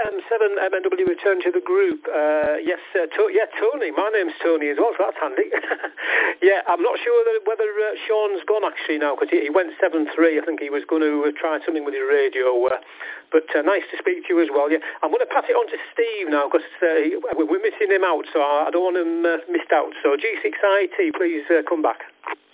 M7 MNW return to the group. Yes, Tony. My name's Tony as well, so that's handy. Yeah, I'm not sure whether Sean's gone actually now, because he went 7-3. I think he was going to try something with his radio. But nice to speak to you as well. Yeah, I'm going to pass it on to Steve now, because we're missing him out, so I don't want him missed out. So G6IT, please come back.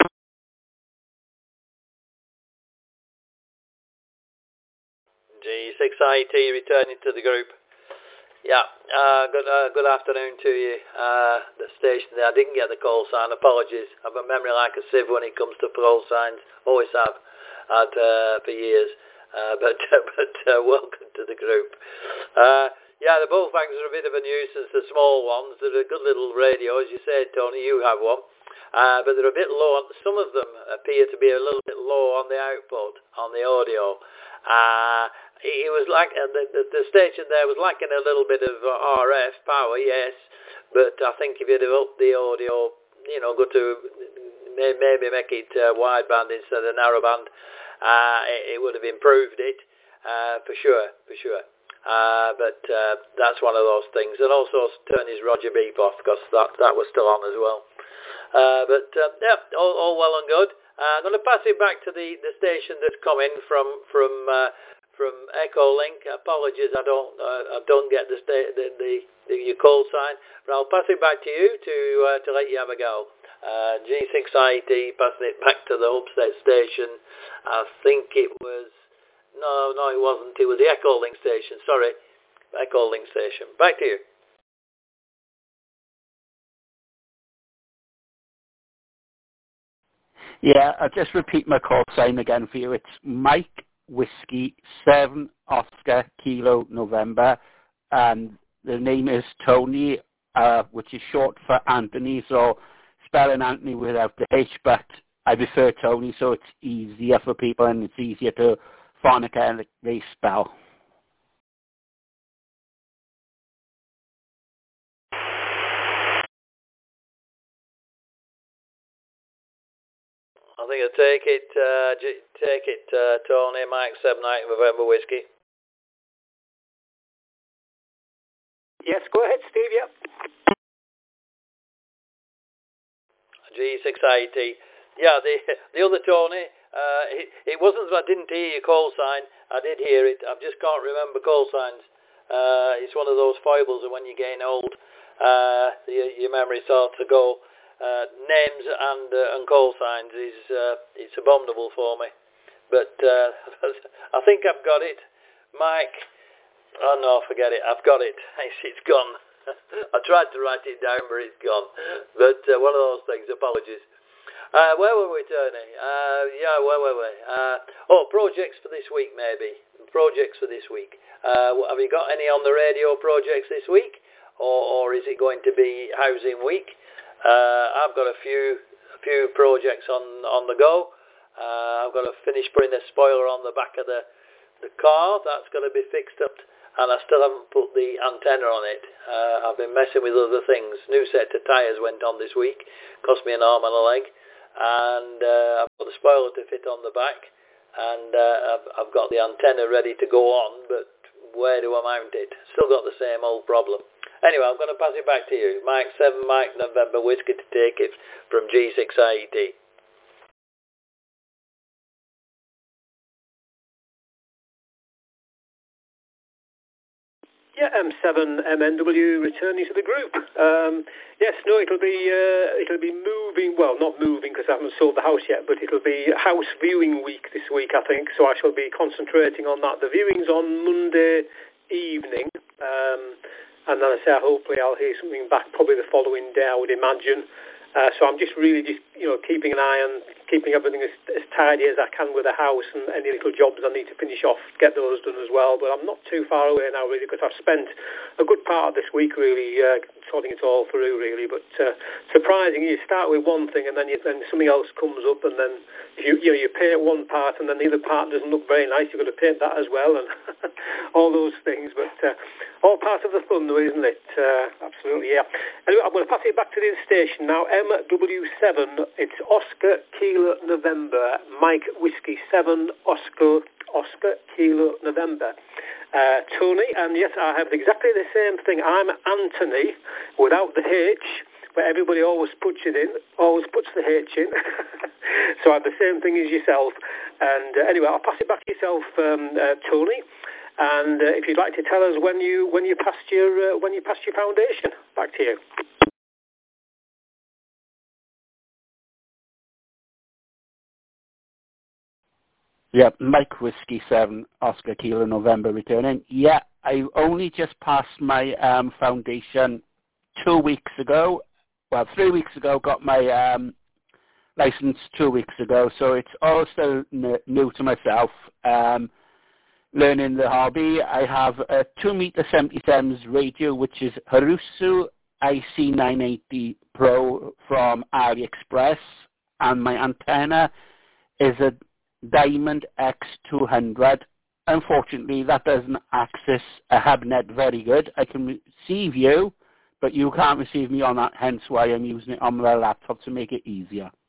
G6IT returning to the group. Yeah, good afternoon to you. The station there, I didn't get the call sign, apologies. I have a memory like a sieve when it comes to call signs, always have had for years. But welcome to the group. Yeah, the bullfangs are a bit of a nuisance, the small ones. They're a good little radio, as you said, Tony, you have one. But they're a bit low. Some of them appear to be a little bit low on the output, on the audio. It was like the station there was lacking a little bit of RF power, yes, but I think if you'd have upped the audio, go to maybe make it wideband instead of narrowband, it would have improved it for sure. But that's one of those things, and also turn his Roger Beep off because that was still on as well. But yeah, all well and good. I'm going to pass it back to the station that's coming from Echolink. Apologies, I don't get your call sign, but I'll pass it back to you to let you have a go. G6IT passing it back to the Upstate station. I think it was no, it wasn't. It was the Echolink station. Sorry, Echolink station. Back to you. Yeah, I'll just repeat my call sign again for you. It's Mike Whiskey 7 Oscar Kilo November, and the name is Tony, which is short for Anthony, so spelling Anthony without the H, but I prefer Tony, so it's easier for people and it's easier to phonetically spell. I think I'll take it, Tony, Mike 7 November Whiskey. Yes, go ahead, Steve, yeah. G6IT. Yeah, the other Tony, it wasn't that I didn't hear your call sign. I did hear it. I just can't remember call signs. It's one of those foibles of when you gain old, your memory starts to go. Names and call signs it's abominable for me, but I think I've got it, Mike. Oh no, forget it. I've got it. It's gone. I tried to write it down, but it's gone. But one of those things. Apologies. Where were we, Tony? Yeah, where were we? Projects for this week, maybe. Projects for this week. Have you got any on the radio projects this week, or is it going to be housing week? I've got a few projects on the go. I've got to finish putting the spoiler on the back of the car. That's going to be fixed up, and I still haven't put the antenna on it. I've been messing with other things. New set of tyres went on this week, cost me an arm and a leg, and I've got the spoiler to fit on the back, and I've got the antenna ready to go on, but where do I mount it? Still got the same old problem. Anyway, I'm going to pass it back to you. Mike 7 Mike November Whiskey to take it from G6IT. Yeah, M7 MNW returning to the group. Yes, no, it'll be moving. Well, not moving because I haven't sold the house yet, but it'll be house viewing week this week, I think. So I shall be concentrating on that. The viewing's on Monday evening, and then I say hopefully I'll hear something back probably the following day, I would imagine. So I'm just really keeping an eye on keeping everything as tidy as I can with the house, and any little jobs I need to finish off, get those done as well. But I'm not too far away now really, because I've spent a good part of this week really sorting it all through really. But surprisingly, you start with one thing and then something else comes up, and then you paint one part and then the other part doesn't look very nice. You've got to paint that as well, and all those things. But all part of the fun though, isn't it? Absolutely, yeah. Anyway, I'm going to pass it back to the station now. MW7, it's Oscar Kilo November, Mike Whiskey 7 Oscar Oscar Kilo November. Tony, and yes, I have exactly the same thing. I'm Anthony without the H, but everybody always puts it in, always puts the H in. So I have the same thing as yourself. And anyway, I'll pass it back to yourself, Tony. And if you'd like to tell us when you passed your foundation, back to you. Yeah, Mike Whiskey 7, Oscar Kilo November returning. Yeah, I only just passed my foundation 2 weeks ago. Well, 3 weeks ago, got my license 2 weeks ago, so it's all still new to myself. Learning the hobby. I have a 2-meter 77s radio, which is Harusu IC980 Pro from AliExpress, and my antenna is a Diamond X200. Unfortunately, that doesn't access a HubNet very good. I can receive you, but you can't receive me on that, hence why I'm using it on my laptop to make it easier.